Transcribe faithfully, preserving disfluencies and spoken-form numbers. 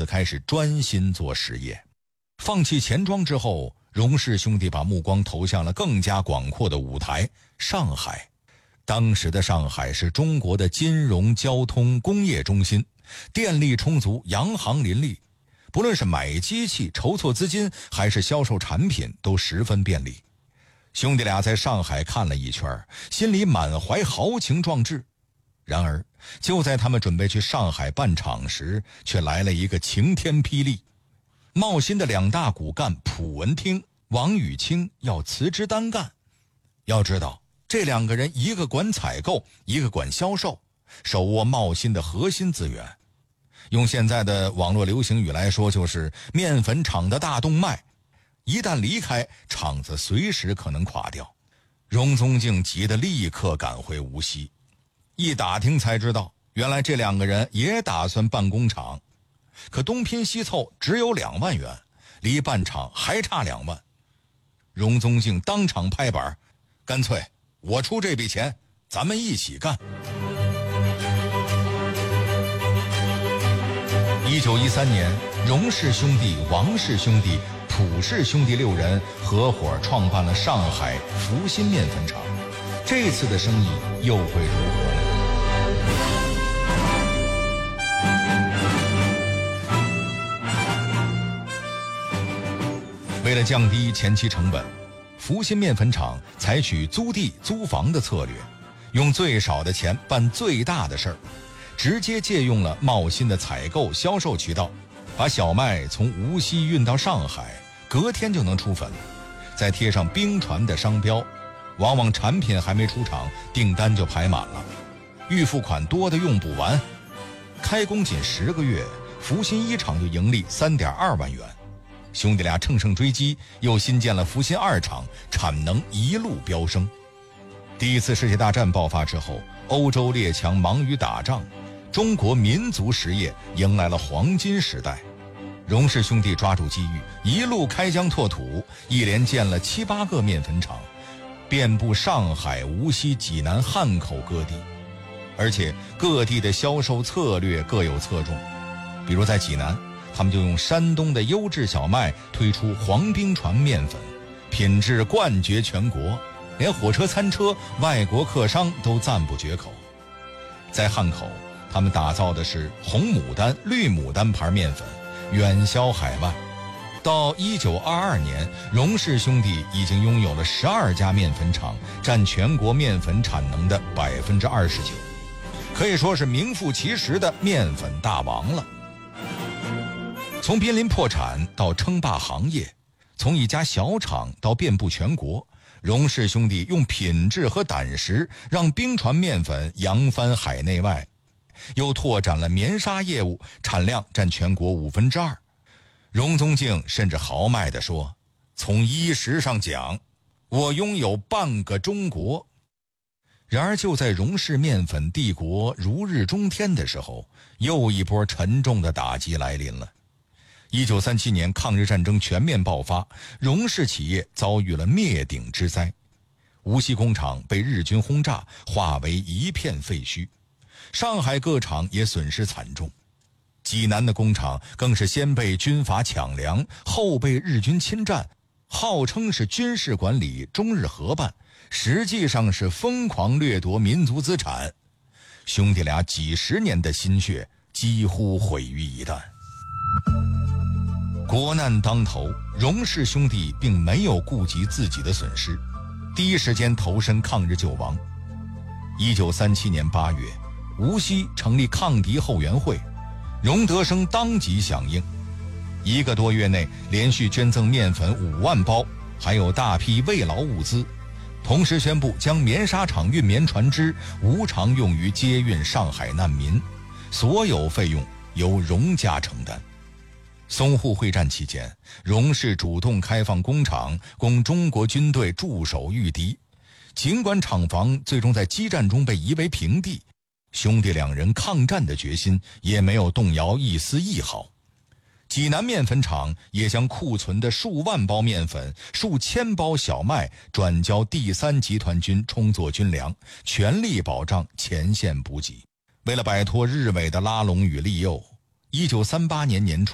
开始专心做实业。放弃钱庄之后，荣氏兄弟把目光投向了更加广阔的舞台——上海。当时的上海是中国的金融、交通、工业中心，电力充足，洋行林立，不论是买机器、筹措资金，还是销售产品，都十分便利。兄弟俩在上海看了一圈，心里满怀豪情壮志。然而，就在他们准备去上海办厂时，却来了一个晴天霹雳。茂新的两大骨干蒲文听、王宇清要辞职单干。要知道，这两个人一个管采购，一个管销售，手握茂新的核心资源。用现在的网络流行语来说，就是面粉厂的大动脉，一旦离开，厂子随时可能垮掉。荣宗敬急得立刻赶回无锡，一打听才知道，原来这两个人也打算办工厂，可东拼西凑只有两万元，离办厂还差两万。荣宗敬当场拍板，干脆我出这笔钱，咱们一起干。一九一三年，荣氏兄弟、王氏兄弟、蒲氏兄弟六人合伙创办了上海福新面粉厂。这次的生意又会如何呢？为了降低前期成本，福新面粉厂采取租地租房的策略，用最少的钱办最大的事儿，直接借用了茂新的采购销售渠道，把小麦从无锡运到上海，隔天就能出粉，再贴上冰传的商标，往往产品还没出厂，订单就排满了，预付款多的用不完。开工仅十个月，福新一厂就盈利 三点二万元。兄弟俩乘胜追击，又新建了福新二厂，产能一路飙升。第一次世界大战爆发之后，欧洲列强忙于打仗，中国民族实业迎来了黄金时代。荣氏兄弟抓住机遇，一路开疆拓土，一连建了七八个面粉厂，遍布上海、无锡、济南、汉口各地。而且各地的销售策略各有侧重，比如在济南，他们就用山东的优质小麦推出黄冰传面粉，品质冠绝全国，连火车餐车、外国客商都赞不绝口。在汉口，他们打造的是红牡丹、绿牡丹牌面粉，远销海外。到一九二二年，荣氏兄弟已经拥有了十二家面粉厂，占全国面粉产能的 百分之二十九， 可以说是名副其实的面粉大王了。从濒临破产到称霸行业，从一家小厂到遍布全国，荣氏兄弟用品质和胆识让冰传面粉扬帆海内外，又拓展了棉纱业务，产量占全国五分之二。荣宗敬甚至豪迈地说，从衣食上讲，我拥有半个中国。然而就在荣氏面粉帝国如日中天的时候，又一波沉重的打击来临了。一九三七年抗日战争全面爆发，荣氏企业遭遇了灭顶之灾，无锡工厂被日军轰炸，化为一片废墟，上海各厂也损失惨重，济南的工厂更是先被军阀抢粮，后被日军侵占，号称是军事管理中日合办，实际上是疯狂掠夺民族资产。兄弟俩几十年的心血几乎毁于一旦。国难当头，荣氏兄弟并没有顾及自己的损失，第一时间投身抗日救亡。一九三七年八月，无锡成立抗敌后援会，荣德生当即响应，一个多月内连续捐赠面粉五万包，还有大批慰劳物资，同时宣布将棉纱厂运棉船只无偿用于接运上海难民，所有费用由荣家承担。淞沪会战期间，荣氏主动开放工厂供中国军队驻守御敌，尽管厂房最终在激战中被夷为平地，兄弟两人抗战的决心也没有动摇一丝一毫。济南面粉厂也将库存的数万包面粉、数千包小麦转交第三集团军充作军粮，全力保障前线补给。为了摆脱日伪的拉拢与利诱，一九三八年年初，